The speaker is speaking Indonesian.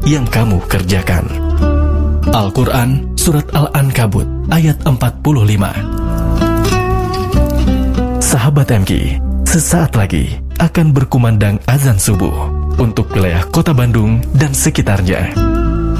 yang kamu kerjakan. Al-Quran Surat Al-Ankabut ayat 45. Sahabat MG, sesaat lagi akan berkumandang azan subuh untuk wilayah Kota Bandung dan sekitarnya.